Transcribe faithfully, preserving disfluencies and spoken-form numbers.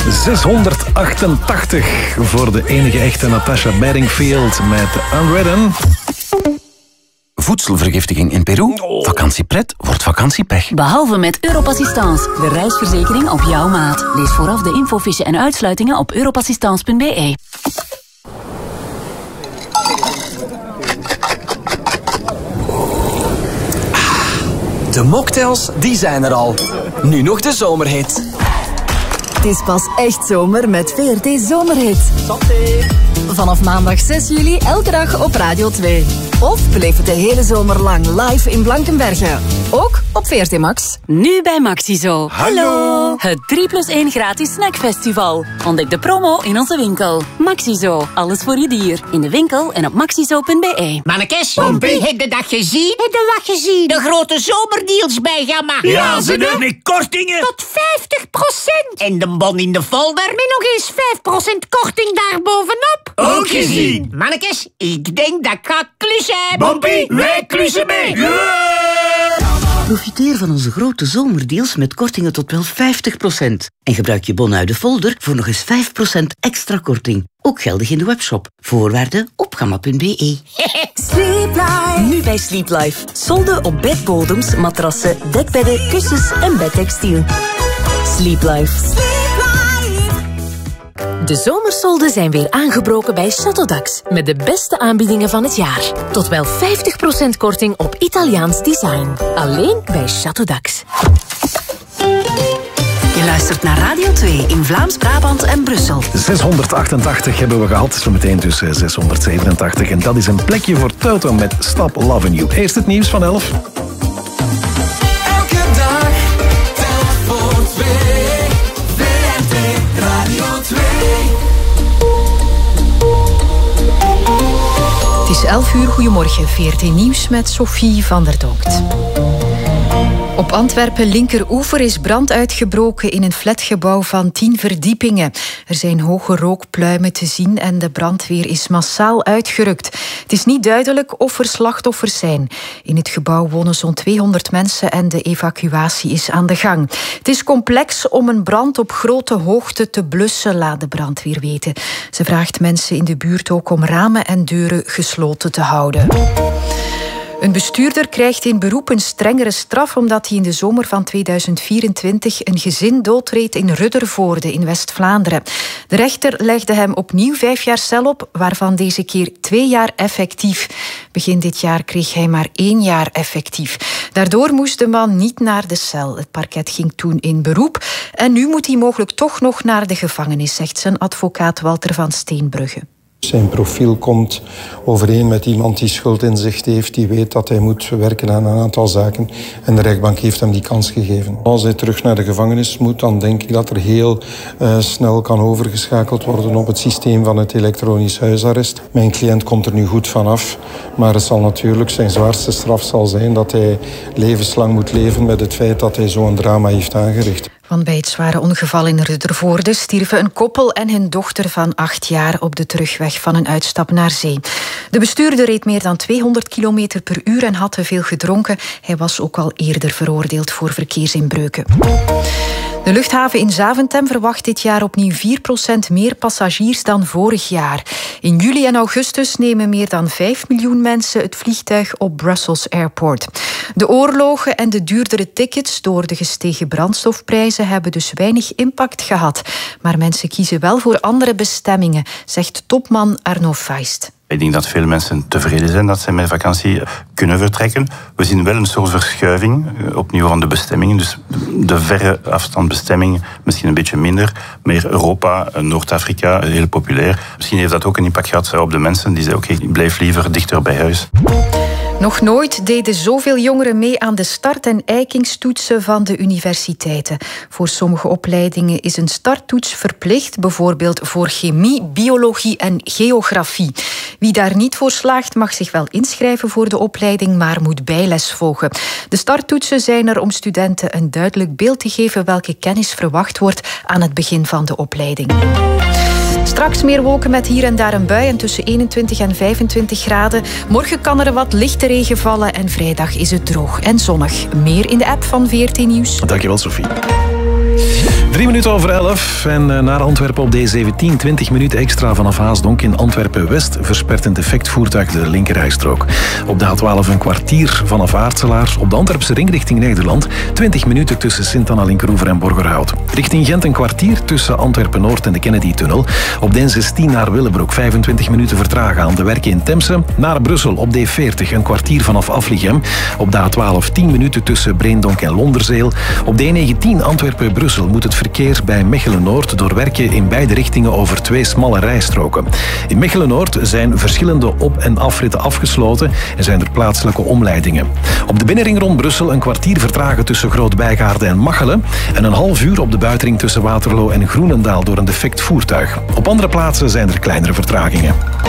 zeshonderdachtentachtig voor de enige echte Natasha Bedingfield met Unwritten. Voedselvergiftiging in Peru? Vakantiepret wordt vakantiepech. Behalve met Europassistance, de reisverzekering op jouw maat. Lees vooraf de infofiche en uitsluitingen op europassistance punt b e. De mocktails, die zijn er al. Nu nog de zomerhit. Het is pas echt zomer met V R T Zomerhit. Vanaf maandag zes juli elke dag op Radio twee. Of beleef het de hele zomer lang live in Blankenberge. Ook op V R T Max. Nu bij Maxizo. Hallo. Het drie plus één gratis snackfestival. Ontdek de promo in onze winkel. Maxizo, alles voor je dier. In de winkel en op maxizo punt b e. Mannekes, heb je de dag gezien? Heb de dag gezien? De grote zomerdeals bij Gamma. Ja, ze doen met kortingen. Tot vijftig procent. En de bon in de folder met nog eens vijf procent korting daarbovenop. Ook gezien. Mannekes, ik denk dat ik ga klussen. Bompie, wij klussen mee. Profiteer van onze grote zomerdeals met kortingen tot wel vijftig procent. En gebruik je bon uit de folder voor nog eens vijf procent extra korting. Ook geldig in de webshop. Voorwaarden op gamma punt b e. Sleep Life. Nu bij Sleep Life. Solden op bedbodems, matrassen, dekbedden, kussens en bedtextiel. Sleep Life. De zomersolden zijn weer aangebroken bij Château met de beste aanbiedingen van het jaar. Tot wel vijftig procent korting op Italiaans design. Alleen bij Château. Je luistert naar Radio twee in Vlaams-Brabant en Brussel. zeshonderdachtentachtig hebben we gehad, zometeen dus zeshonderdzevenentachtig. En dat is een plekje voor Toto met Stop Loving You. Eerst het nieuws van elf. Elke dag, telk voor twee. V R T Radio twee. Het is elf uur, goedemorgen. V R T Nieuws met Sophie van der Dokt. Op Antwerpen linkeroever is brand uitgebroken in een flatgebouw van tien verdiepingen. Er zijn hoge rookpluimen te zien en de brandweer is massaal uitgerukt. Het is niet duidelijk of er slachtoffers zijn. In het gebouw wonen zo'n tweehonderd mensen en de evacuatie is aan de gang. Het is complex om een brand op grote hoogte te blussen, laat de brandweer weten. Ze vraagt mensen in de buurt ook om ramen en deuren gesloten te houden. Een bestuurder krijgt in beroep een strengere straf omdat hij in de zomer van tweeduizend vierentwintig een gezin doodreed in Ruddervoorde in West-Vlaanderen. De rechter legde hem opnieuw vijf jaar cel op, waarvan deze keer twee jaar effectief. Begin dit jaar kreeg hij maar één jaar effectief. Daardoor moest de man niet naar de cel. Het parket ging toen in beroep en nu moet hij mogelijk toch nog naar de gevangenis, zegt zijn advocaat Walter van Steenbrugge. Zijn profiel komt overeen met iemand die schuldinzicht heeft, die weet dat hij moet werken aan een aantal zaken. En de rechtbank heeft hem die kans gegeven. Als hij terug naar de gevangenis moet, dan denk ik dat er heel uh, snel kan overgeschakeld worden op het systeem van het elektronisch huisarrest. Mijn cliënt komt er nu goed vanaf, maar het zal natuurlijk zijn zwaarste straf zal zijn dat hij levenslang moet leven met het feit dat hij zo'n drama heeft aangericht. Want bij het zware ongeval in Ruddervoorde stierven een koppel en hun dochter van acht jaar op de terugweg van een uitstap naar zee. De bestuurder reed meer dan tweehonderd kilometer per uur en had te veel gedronken. Hij was ook al eerder veroordeeld voor verkeersinbreuken. De luchthaven in Zaventem verwacht dit jaar opnieuw vier procent meer passagiers dan vorig jaar. In juli en augustus nemen meer dan vijf miljoen mensen het vliegtuig op Brussels Airport. De oorlogen en de duurdere tickets door de gestegen brandstofprijzen hebben dus weinig impact gehad. Maar mensen kiezen wel voor andere bestemmingen, zegt topman Arno Feist. Ik denk dat veel mensen tevreden zijn dat ze met vakantie kunnen vertrekken. We zien wel een soort verschuiving, opnieuw van de bestemmingen. Dus de verre afstandbestemming misschien een beetje minder. Meer Europa, Noord-Afrika, heel populair. Misschien heeft dat ook een impact gehad op de mensen die zeggen, oké, okay, ik blijf liever dichter bij huis. Nog nooit deden zoveel jongeren mee aan de start- en eikingstoetsen van de universiteiten. Voor sommige opleidingen is een starttoets verplicht, bijvoorbeeld voor chemie, biologie en geografie. Wie daar niet voor slaagt mag zich wel inschrijven voor de opleiding, maar moet bijles volgen. De starttoetsen zijn er om studenten een duidelijk beeld te geven welke kennis verwacht wordt aan het begin van de opleiding. Straks meer wolken met hier en daar een bui en tussen eenentwintig en vijfentwintig graden. Morgen kan er wat lichte regen vallen en vrijdag is het droog en zonnig. Meer in de app van V R T Nieuws. Dankjewel, Sophie. Drie minuten over elf en naar Antwerpen op D zeventien. twintig minuten extra vanaf Haasdonk in Antwerpen-West verspert een defect voertuig de linkerrijstrook. Op de A twaalf een kwartier vanaf Aartselaar. Op de Antwerpse ring richting Nederland twintig minuten tussen Sint-Anna-Linkeroever en Borgerhout. Richting Gent een kwartier tussen Antwerpen-Noord en de Kennedy-tunnel. Op de N zestien naar Willebroek vijfentwintig minuten vertragen aan de werken in Temse. Naar Brussel op D veertig een kwartier vanaf Aflichem. Op de A twaalf tien minuten tussen Breendonk en Londerzeel. Op de N negentien Antwerpen-Brussel moet het verkeer bij Mechelen-Noord door werken in beide richtingen over twee smalle rijstroken. In Mechelen-Noord zijn verschillende op- en afritten afgesloten en zijn er plaatselijke omleidingen. Op de binnenring rond Brussel een kwartier vertragen tussen Groot-Bijgaarde en Machelen en een half uur op de buitenring tussen Waterloo en Groenendaal door een defect voertuig. Op andere plaatsen zijn er kleinere vertragingen.